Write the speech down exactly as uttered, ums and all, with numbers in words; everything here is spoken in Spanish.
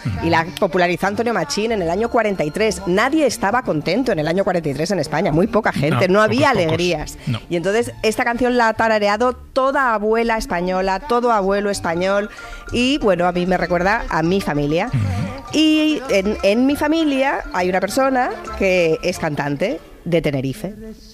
Y la popularizó Antonio Machín en el año cuarenta y tres. Nadie estaba contento en el año cuarenta y tres en España, muy poca gente, no, no había pocos, alegrías. Pocos. No. Y entonces esta canción la ha tarareado toda abuela española, todo abuelo español, y bueno, a mí me recuerda a mi familia. Uh-huh. Y en, en mi familia hay una persona que es cantante de Tenerife.